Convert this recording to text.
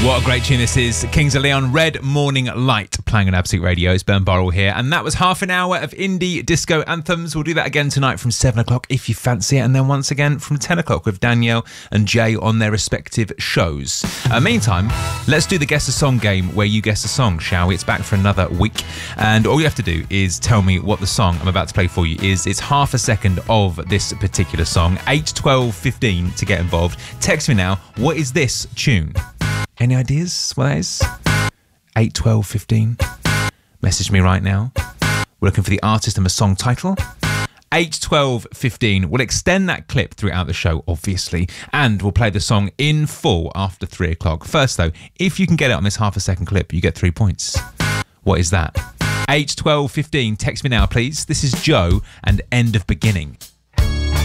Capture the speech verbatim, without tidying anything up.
What a great tune this is. Kings of Leon, Red Morning Light, playing on Absolute Radio. It's Ben Burrell here. And that was half an hour of indie disco anthems. We'll do that again tonight from seven o'clock if you fancy it. And then once again from ten o'clock with Danielle and Jay on their respective shows. Uh, meantime, let's do the Guess a Song game where you guess a song, shall we? It's back for another week. And all you have to do is tell me what the song I'm about to play for you is. It's half a second of this particular song. eight, twelve, fifteen to get involved. Text me now. What is this tune? Any ideas what that is? eight, twelve, fifteen. Message me right now. We're looking for the artist and the song title. eight, twelve, fifteen. We'll extend that clip throughout the show, obviously, and we'll play the song in full after three o'clock. First, though, if you can get it on this half a second clip, you get three points. What is that? eight, twelve, fifteen. Text me now, please. This is Joe and End of Beginning.